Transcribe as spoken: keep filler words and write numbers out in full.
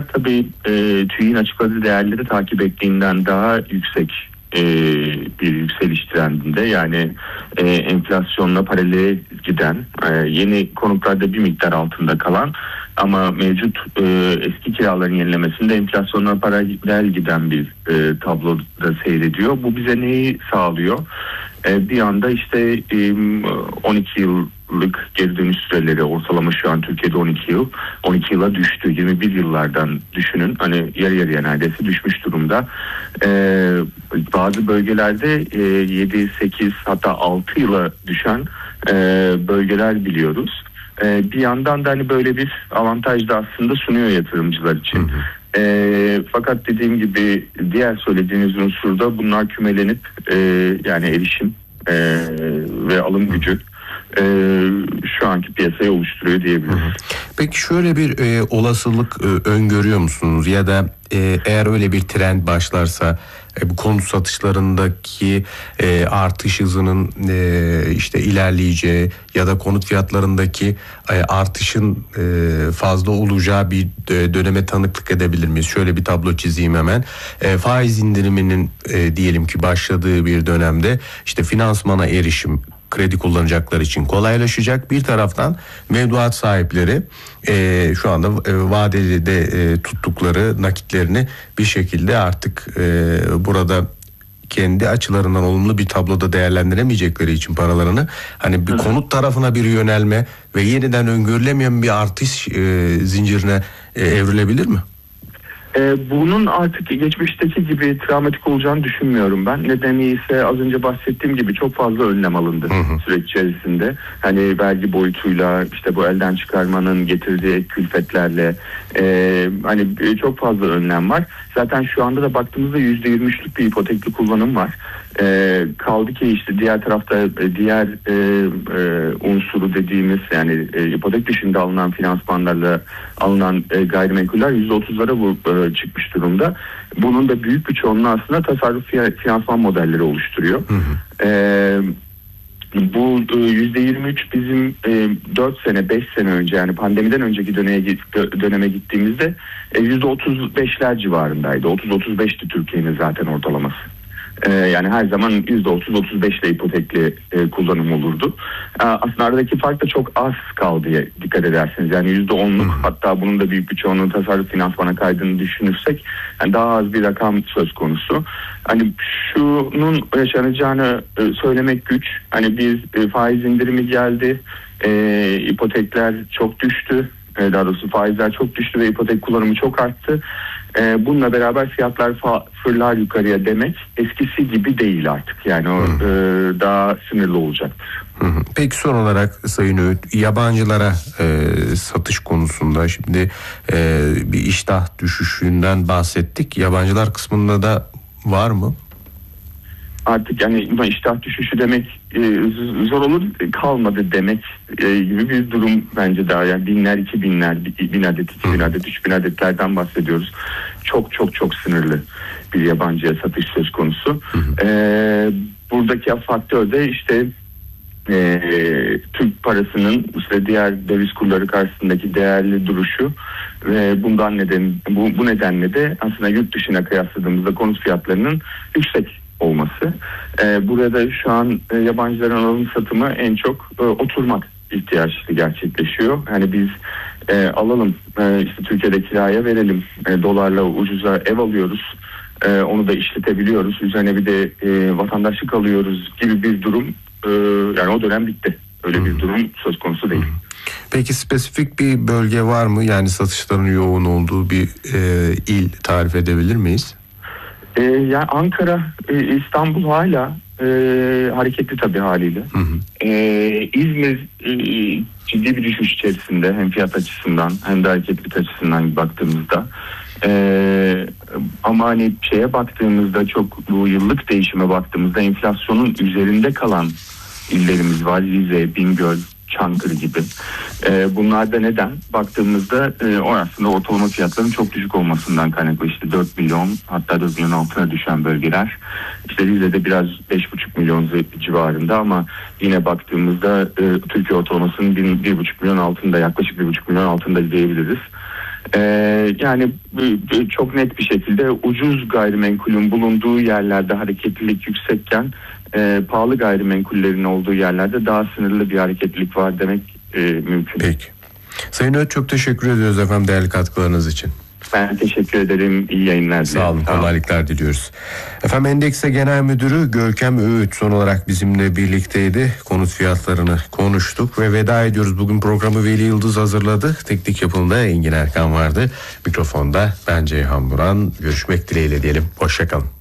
tabii e, TÜİK'in açıkladığı değerleri takip ettiğinden daha yüksek e, bir yükseliş trendinde. Yani e, enflasyonla paralel giden, e, yeni konutlarda bir miktar altında kalan ama mevcut e, eski kiraların yenilemesinde enflasyonla paralel giden bir e, tabloda seyrediyor. Bu bize neyi sağlıyor? E, bir anda işte e, on iki yıllık geri dönüş süreleri, ortalama şu an Türkiye'de on iki yıl, on iki yıla düştü. yirmi bir yıllardan düşünün, hani yarı yarıya neredeyse düşmüş durumda. E, bazı bölgelerde e, yedi sekiz hatta altı yıla düşen e, bölgeler biliyoruz. E, bir yandan da hani böyle bir avantaj da aslında sunuyor yatırımcılar için. Hı hı. E, fakat dediğim gibi diğer söylediğiniz unsurda bunlar kümelenip e, yani erişim e, ve alım gücü e, şu anki piyasayı oluşturuyor diyebiliriz. Hı hı. Peki şöyle bir e, olasılık e, öngörüyor musunuz ya da e, eğer öyle bir trend başlarsa e, bu konut satışlarındaki e, artış hızının e, işte ilerleyeceği ya da konut fiyatlarındaki e, artışın e, fazla olacağı bir döneme tanıklık edebilir miyiz? Şöyle bir tablo çizeyim hemen. E, faiz indiriminin e, diyelim ki başladığı bir dönemde işte finansmana erişim kredi kullanacaklar için kolaylaşacak. Bir taraftan mevduat sahipleri e, şu anda e, vadeli de e, tuttukları nakitlerini bir şekilde artık e, burada kendi açılarından olumlu bir tabloda değerlendiremeyecekleri için paralarını hani bir konut tarafına bir yönelme ve yeniden öngörülemeyen bir artış e, zincirine e, evrilebilir mi? Ee, bunun artık geçmişteki gibi travmatik olacağını düşünmüyorum ben. Nedeni ise az önce bahsettiğim gibi çok fazla önlem alındı hı hı. süreç içerisinde. Hani vergi boyutuyla, işte bu elden çıkarmanın getirdiği ek külfetlerle e, hani çok fazla önlem var. Zaten şu anda da baktığımızda yüzde yirmi üçlük bir ipotekli kullanım var. E, kaldı ki işte diğer tarafta e, diğer e, e, unsuru dediğimiz yani e, ipotek dışında alınan finansmanlarla alınan e, gayrimenkuller yüzde otuzlara bu e, çıkmış durumda. Bunun da büyük bir çoğunluğu aslında tasarruf finansman modelleri oluşturuyor. Hı hı. E, bu yüzde yirmi üç bizim e, dört sene beş sene önce yani pandemiden önceki döneme, döneme gittiğimizde e, yüzde otuz beşler civarındaydı. otuz otuz beşti Türkiye'nin zaten ortalaması. Ee, yani her zaman yüzde otuz otuz beş ile ipotekli e, kullanım olurdu. Ee, aslında aradaki fark da çok az kaldı diye dikkat edersiniz. Yani yüzde onluk hatta bunun da büyük bir çoğunluğu tasarruf finansmana kaydığını düşünürsek yani daha az bir rakam söz konusu. Hani şunun yaşanacağını e, söylemek güç. Hani biz e, faiz indirimi geldi. E, ipotekler çok düştü. E, daha doğrusu faizler çok düştü ve ipotek kullanımı çok arttı. Ee, bununla beraber fiyatlar fa- fırlar yukarıya demek eskisi gibi değil artık. Yani o e, daha sınırlı olacaktır. Hı hı. Peki son olarak Sayın Öğüt, yabancılara e, satış konusunda şimdi e, bir iştah düşüşünden bahsettik. Yabancılar kısmında da var mı? Artık yani iştah düşüşü demek e, zor olur, kalmadı demek e, gibi bir durum bence daha. Yani binler, iki binler, bin adet, iki bin adet, üç bin adetlerden bahsediyoruz. Çok çok çok sınırlı bir yabancıya satış söz konusu. E, buradaki faktör de işte e, Türk parasının işte diğer döviz kurları karşısındaki değerli duruşu ve bundan neden bu, bu nedenle de aslında yurt dışına kıyasladığımızda konut fiyatlarının yüksek olması. Ee, burada şu an e, yabancıların alım satımı en çok e, oturmak ihtiyaçlı gerçekleşiyor. Yani biz e, alalım e, işte Türkiye'de kiraya verelim, e, dolarla ucuza ev alıyoruz, e, onu da işletebiliyoruz. Üzerine bir de e, vatandaşlık alıyoruz gibi bir durum e, yani o dönem bitti. Öyle hmm. bir durum söz konusu değil. Peki spesifik bir bölge var mı? Yani satışların yoğun olduğu bir e, il tarif edebilir miyiz? Ee, yani Ankara, e, İstanbul hala e, hareketli tabii haliyle. Hı hı. Ee, İzmir e, ciddi bir düşüş içerisinde hem fiyat açısından hem de hareketlilik açısından baktığımızda. Ee, ama hani şeye baktığımızda çok bu yıllık değişime baktığımızda enflasyonun üzerinde kalan illerimiz var. Rize, Bingöl, Çankırı gibi. Ee, bunlar da neden? Baktığımızda e, o aslında ortalama fiyatların çok düşük olmasından kaynaklı. İşte dört milyon hatta dört milyon altına düşen bölgeler. İşte Rize'de biraz beş buçuk milyon civarında ama yine baktığımızda e, Türkiye ortalamasının bir buçuk milyon altında yaklaşık bir buçuk milyon altında diyebiliriz. Ee, yani çok net bir şekilde ucuz gayrimenkulün bulunduğu yerlerde hareketlilik yüksekken e, pahalı gayrimenkullerin olduğu yerlerde daha sınırlı bir hareketlilik var demek e, mümkün. Peki. Sayın Öğüt, çok teşekkür ediyoruz efendim değerli katkılarınız için. Ben teşekkür ederim. İyi yayınlar. Sağ olun. Kolaylıklar diliyoruz. Efendim Endekse Genel Müdürü Görkem Öğüt son olarak bizimle birlikteydi. Konut fiyatlarını konuştuk ve veda ediyoruz. Bugün programı Veli Yıldız hazırladı. Teknik yapımda Engin Erkan vardı. Mikrofonda ben Ceyhan Buran. Görüşmek dileğiyle diyelim. Hoşça kalın.